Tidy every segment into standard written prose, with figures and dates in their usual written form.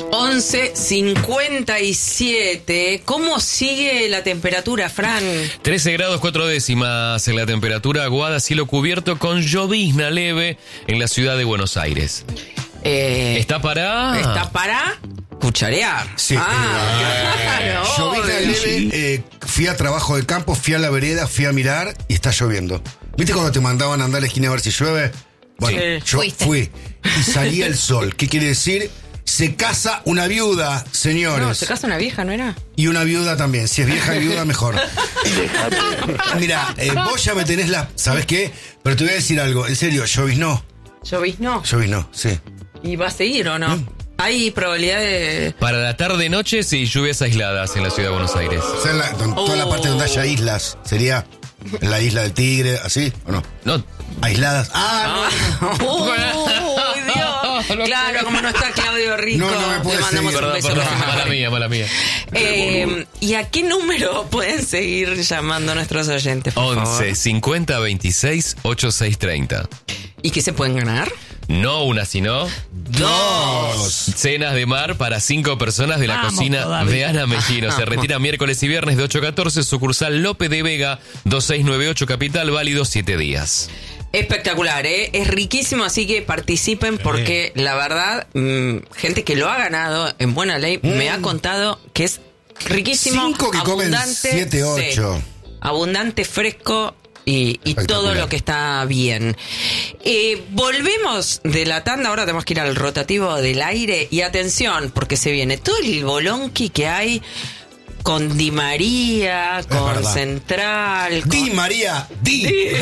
11:57. ¿Cómo sigue la temperatura, Fran? 13 grados 4 décimas en la temperatura, aguada, cielo cubierto con llovizna leve en la ciudad de Buenos Aires. ¿Está para cucharear? Sí. Claro. Llovizna leve, fui a trabajo de campo, fui a la vereda, fui a mirar y está lloviendo. ¿Viste cuando te mandaban a andar a la esquina a ver si llueve? Bueno, Sí. yo fui y salía el sol. ¿Qué quiere decir? Se casa una viuda, señores. No, se casa una vieja, ¿no era? Y una viuda también. Si es vieja y viuda, mejor. Mira, vos ya me tenés ¿sabés qué? Pero te voy a decir algo. En serio, lloviznó. ¿Lloviznó? Lloviznó, sí. ¿Y va a seguir o no? Hay probabilidad de... Para la tarde-noche, sí, lluvias aisladas en la ciudad de Buenos Aires. O sea, toda la parte donde haya islas. ¿Sería la isla del Tigre, así o no? No. Aisladas. ¡Uy, Dios! Claro, como no está Claudio Rico, No me puede le mandamos seguir. un beso. Perdón, por mala semana. mía. ¿Y a qué número pueden seguir llamando nuestros oyentes, por favor? 11 50 26 86 30. ¿Y qué se pueden ganar? No una, sino 2. cenas de mar para 5 personas de la Vamos, cocina todavía. de Ana Mellino. Se retira miércoles y viernes de 8 a 14, sucursal Lope de Vega, 2698 Capital, válido 7 días. Espectacular, ¿eh? Es riquísimo, así que participen porque la verdad, gente que lo ha ganado en buena ley me ha contado que es riquísimo. 5 que comen abundante, 7, 8. sí, abundante, fresco y todo lo que está bien. Volvemos de la tanda, ahora tenemos que ir al rotativo del aire y atención, porque se viene todo el bolonqui que hay con Di María, con verdad. Central. Di María, di. De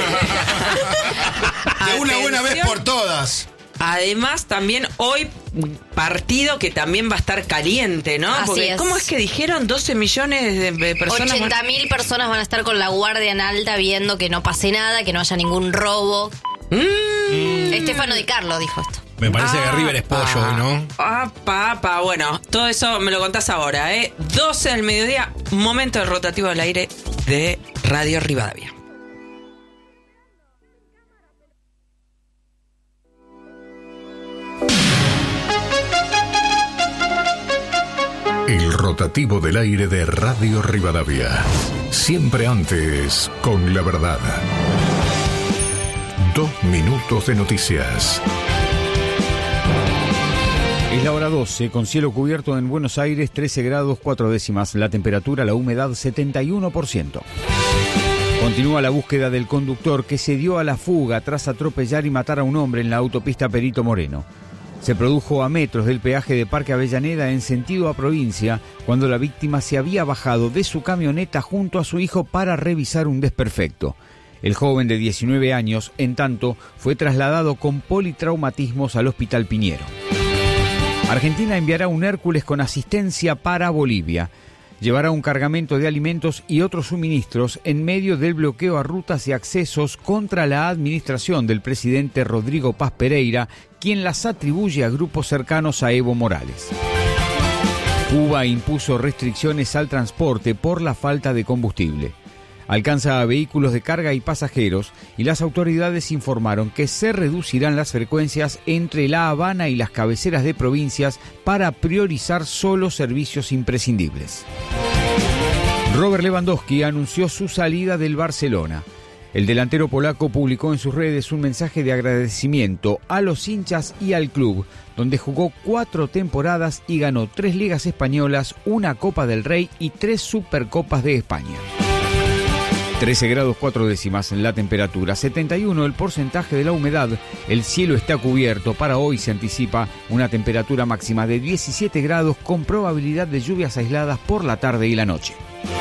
una buena vez Atención. por todas. Además, también hoy partido que también va a estar caliente, ¿no? Así Porque es. ¿cómo es que dijeron 12 millones de personas? 80.000 personas van a estar con la guardia en alta viendo que no pase nada, que no haya ningún robo. Estefano Di Carlo dijo esto. Me parece que River es pollo hoy, ¿no? Bueno, todo eso me lo contás ahora, ¿eh? 12 del mediodía, momento del rotativo al aire de Radio Rivadavia. El rotativo del aire de Radio Rivadavia. Siempre antes, con la verdad. 2 minutos de noticias. Es la hora 12, con cielo cubierto en Buenos Aires, 13 grados 4 décimas. La temperatura, la humedad, 71%. Continúa la búsqueda del conductor que se dio a la fuga tras atropellar y matar a un hombre en la autopista Perito Moreno. Se produjo a metros del peaje de Parque Avellaneda en sentido a provincia, cuando la víctima se había bajado de su camioneta junto a su hijo para revisar un desperfecto. El joven de 19 años, en tanto, fue trasladado con politraumatismos al Hospital Piñero. Argentina enviará un Hércules con asistencia para Bolivia. Llevará un cargamento de alimentos y otros suministros en medio del bloqueo a rutas y accesos contra la administración del presidente Rodrigo Paz Pereira, quien las atribuye a grupos cercanos a Evo Morales. Cuba impuso restricciones al transporte por la falta de combustible. Alcanza a vehículos de carga y pasajeros y las autoridades informaron que se reducirán las frecuencias entre La Habana y las cabeceras de provincias para priorizar solo servicios imprescindibles. Robert Lewandowski anunció su salida del Barcelona. El delantero polaco publicó en sus redes un mensaje de agradecimiento a los hinchas y al club, donde jugó 4 temporadas y ganó 3 ligas españolas, una Copa del Rey y 3 Supercopas de España. 13 grados 4 décimas en la temperatura, 71 el porcentaje de la humedad, el cielo está cubierto. Para hoy se anticipa una temperatura máxima de 17 grados con probabilidad de lluvias aisladas por la tarde y la noche.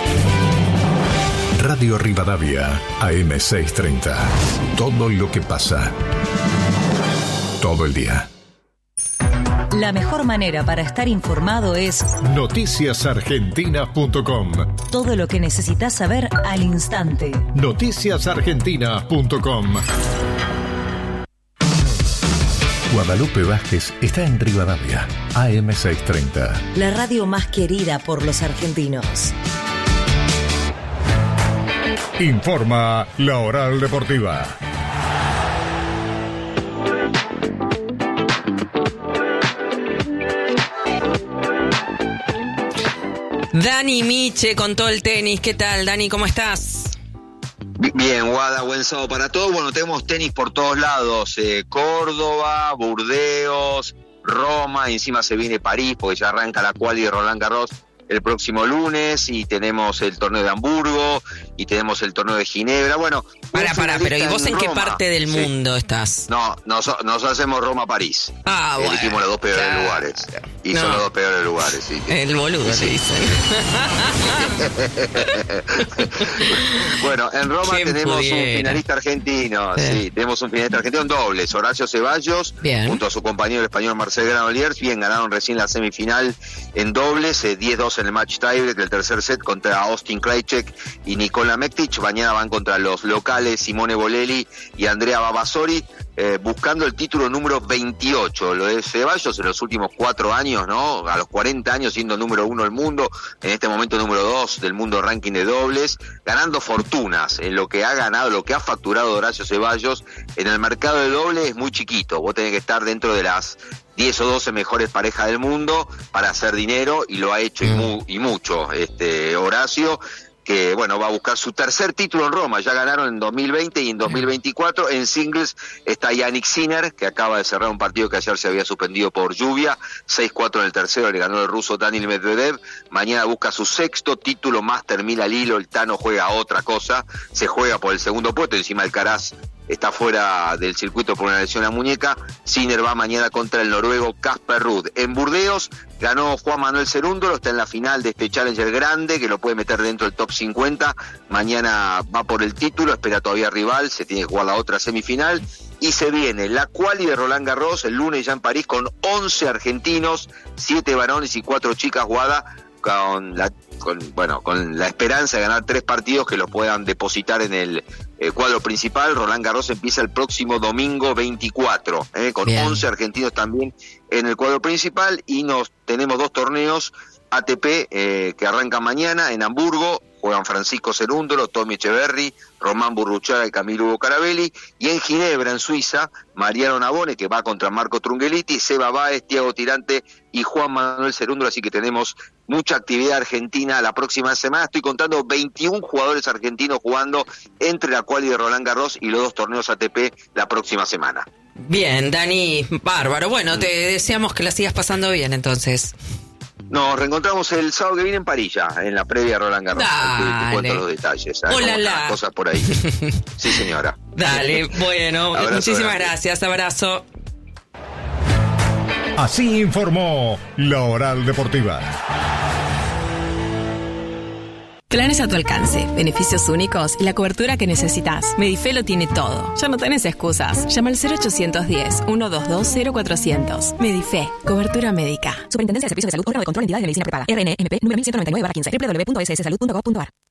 Radio Rivadavia, AM630. Todo lo que pasa. Todo el día. La mejor manera para estar informado es Noticiasargentinas.com. todo lo que necesitas saber al instante. Noticiasargentinas.com. Guadalupe Vázquez está en Rivadavia, AM630. La radio más querida por los argentinos. Informa La Oral Deportiva. Dani Miche con todo el tenis. ¿Qué tal, Dani? ¿Cómo estás? Bien, Guada, buen sábado para todos. Bueno, tenemos tenis por todos lados. Córdoba, Burdeos, Roma, y encima se viene París, porque ya arranca la quali de Roland Garros el próximo lunes, y tenemos el torneo de Hamburgo, y tenemos el torneo de Ginebra. Bueno, pero ¿y vos en qué parte del mundo estás? No, nos hacemos Roma-París. Bueno. Elegimos los dos peores lugares. Y son los dos peores lugares, sí. El boludo, sí. Dicen. Bueno, en Roma tenemos un finalista argentino. Sí, tenemos un finalista argentino en dobles. Horacio Ceballos, junto a su compañero el español Marcel Granollers. Bien, ganaron recién la semifinal en dobles, 10-2 en el match tiebreak del tercer set contra Austin Krajicek y Nikola Mektic. Mañana van contra los locales Simone Bolelli y Andrea Babasori, buscando el título número 28. Lo de Ceballos en los últimos 4 años, ¿no? A los 40 años siendo número 1 del mundo, en este momento número 2 del mundo ranking de dobles, ganando fortunas en lo que ha ganado, lo que ha facturado Horacio Ceballos en el mercado de dobles es muy chiquito. Vos tenés que estar dentro de las 10 o 12 mejores parejas del mundo para hacer dinero, y lo ha hecho y mucho Horacio, que bueno, va a buscar su tercer título en Roma. Ya ganaron en 2020 y en 2024. En singles está Yannick Sinner, que acaba de cerrar un partido que ayer se había suspendido por lluvia, 6-4 en el tercero, le ganó el ruso Daniil Medvedev. Mañana busca su sexto título Master 1000 al hilo. El Tano juega otra cosa, se juega por el segundo puesto, encima Alcaraz está fuera del circuito por una lesión a muñeca. Sinner va mañana contra el noruego Casper Ruud. En Burdeos ganó Juan Manuel Cerúndolo, está en la final de este Challenger grande, que lo puede meter dentro del top 50. Mañana va por el título, espera todavía rival, se tiene que jugar la otra semifinal. Y se viene la quali de Roland Garros el lunes ya en París, con 11 argentinos, 7 varones y 4 chicas, Guada, con la esperanza de ganar 3 partidos que los puedan depositar en el cuadro principal. Roland Garros empieza el próximo domingo 24, con 11 argentinos también en el cuadro principal, y tenemos 2 torneos ATP que arrancan mañana en Hamburgo. Juegan Francisco Cerúndolo, Tommy Echeverry, Román Burruchaga y Camilo Hugo Carabelli. Y en Ginebra, en Suiza, Mariano Navone, que va contra Marco Trungeliti, Seba Báez, Tiago Tirante y Juan Manuel Cerúndolo. Así que tenemos mucha actividad argentina la próxima semana. Estoy contando 21 jugadores argentinos jugando entre la quali de Roland Garros y los 2 torneos ATP la próxima semana. Bien, Dani, bárbaro. Bueno, te deseamos que la sigas pasando bien, entonces. Nos reencontramos el sábado que viene en París, ya, en la previa Roland Garros. Te cuento los detalles. Hola, cosas por ahí. Sí, señora. Dale, bueno, muchísimas gracias. Abrazo. Así informó La Oral Deportiva. Planes a tu alcance, beneficios únicos y la cobertura que necesitas. Medife lo tiene todo. Ya no tenés excusas. Llama al 0810-122-0400. Medife, cobertura médica. Superintendencia de Servicios de Salud, órgano de control, entidades de medicina prepaga. RNMP número 1199/15. www.sssalud.gov.ar.